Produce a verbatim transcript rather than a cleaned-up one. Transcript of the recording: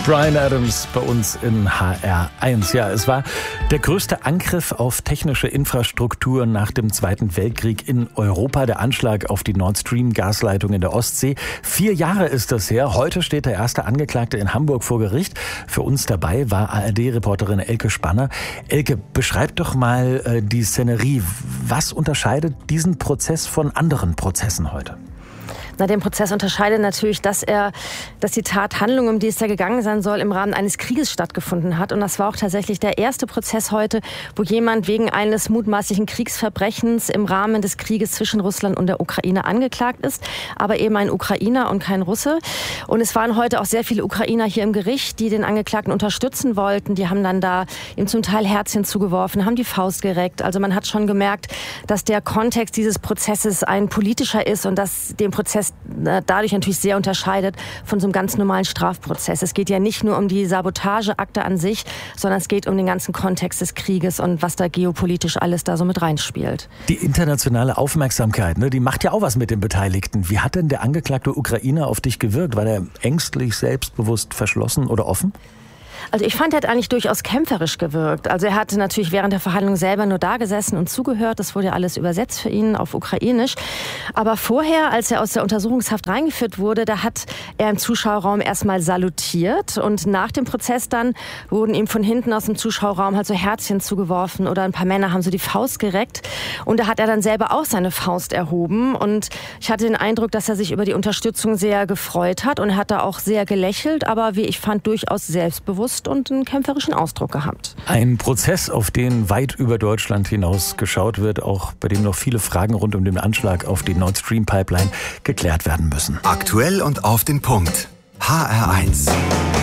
Bryan Adams bei uns in H R eins. Ja, es war der größte Angriff auf technische Infrastruktur nach dem Zweiten Weltkrieg in Europa, der Anschlag auf die Nord Stream Gasleitung in der Ostsee. Vier Jahre ist das her. Heute steht der erste Angeklagte in Hamburg vor Gericht. Für uns dabei war A R D-Reporterin Elke Spanner. Elke, beschreib doch mal äh, die Szenerie. Was unterscheidet diesen Prozess von anderen Prozessen heute? Na, den Prozess unterscheidet natürlich, dass er, dass die Tathandlung, um die es da gegangen sein soll, im Rahmen eines Krieges stattgefunden hat. Und das war auch tatsächlich der erste Prozess heute, wo jemand wegen eines mutmaßlichen Kriegsverbrechens im Rahmen des Krieges zwischen Russland und der Ukraine angeklagt ist. Aber eben ein Ukrainer und kein Russe. Und es waren heute auch sehr viele Ukrainer hier im Gericht, die den Angeklagten unterstützen wollten. Die haben dann da ihm zum Teil Herzchen zugeworfen, haben die Faust gereckt. Also man hat schon gemerkt, dass der Kontext dieses Prozesses ein politischer ist und dass den Prozess dadurch natürlich sehr unterscheidet von so einem ganz normalen Strafprozess. Es geht ja nicht nur um die Sabotageakte an sich, sondern es geht um den ganzen Kontext des Krieges und was da geopolitisch alles da so mit reinspielt. Die internationale Aufmerksamkeit, ne, die macht ja auch was mit den Beteiligten. Wie hat denn der angeklagte Ukrainer auf dich gewirkt? War der ängstlich, selbstbewusst, verschlossen oder offen? Also ich fand, er hat eigentlich durchaus kämpferisch gewirkt. Also er hatte natürlich während der Verhandlung selber nur da gesessen und zugehört. Das wurde ja alles übersetzt für ihn auf Ukrainisch. Aber vorher, als er aus der Untersuchungshaft reingeführt wurde, da hat er im Zuschauerraum erstmal salutiert. Und nach dem Prozess dann wurden ihm von hinten aus dem Zuschauerraum halt so Herzchen zugeworfen oder ein paar Männer haben so die Faust gereckt. Und da hat er dann selber auch seine Faust erhoben. Und ich hatte den Eindruck, dass er sich über die Unterstützung sehr gefreut hat. Und er hat da auch sehr gelächelt, aber wie ich fand, durchaus selbstbewusst und einen kämpferischen Ausdruck gehabt. Ein Prozess, auf den weit über Deutschland hinaus geschaut wird, auch bei dem noch viele Fragen rund um den Anschlag auf die Nord Stream Pipeline geklärt werden müssen. Aktuell und auf den Punkt. H R eins.